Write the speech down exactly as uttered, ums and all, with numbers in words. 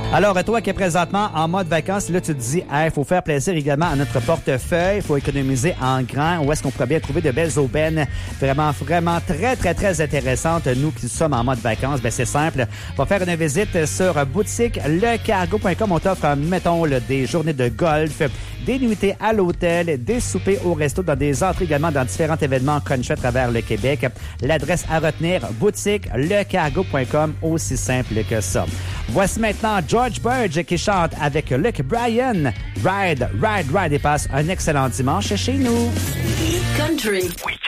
Alors, toi qui es présentement en mode vacances, là, tu te dis, il hey, faut faire plaisir également à notre portefeuille, il faut économiser en grand. Où est-ce qu'on pourrait bien trouver de belles aubaines vraiment, vraiment très, très, très intéressantes. Nous qui sommes en mode vacances, ben c'est simple. On va faire une visite sur boutique le cargo point com. On t'offre, mettons, là, des journées de golf, des nuitées à l'hôtel, des soupers au resto, dans des entrées également dans différents événements connus à travers le Québec. L'adresse à retenir, boutique le cargo point com, aussi simple que ça. Voici maintenant George Burge qui chante avec Luke Bryan. Ride, ride, ride et passe un excellent dimanche chez nous. Country. Week-end.